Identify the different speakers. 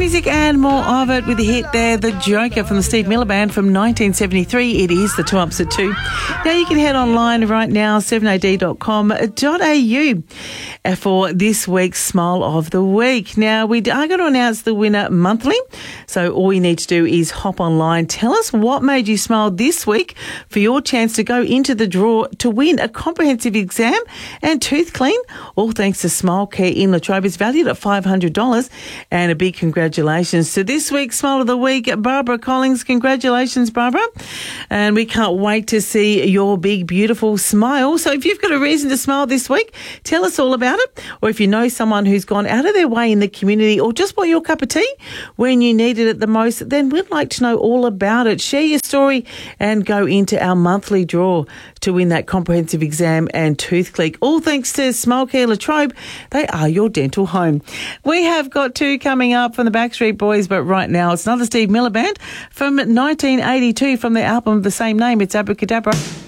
Speaker 1: music and more of it with the hit there, The Joker from the Steve Miller Band from 1973. It is the 2 Ups at 2. Now you can head online right now, 7ad.com.au for this week's Smile of the Week. Now we are going to announce the winner monthly, so all you need to do is hop online. Tell us what made you smile this week for your chance to go into the draw to win a comprehensive exam and tooth clean, all thanks to Smile Care in Latrobe. It's valued at $500. And a big congratulations to this week's Smile of the Week, Barbara Collins. Congratulations, Barbara. And we can't wait to see your big, beautiful smile. So if you've got a reason to smile this week, tell us all about it. Or if you know someone who's gone out of their way in the community or just bought your cup of tea when you needed it the most, then we'd like to know all about it. Share your story and go into our monthly draw to win that comprehensive exam and tooth clean. All thanks to Smile Care Latrobe. They are your dental home. We have got two coming up from the Backstreet Boys, but right now it's another Steve Miller Band from 1982 from the album of the same name. It's Abracadabra.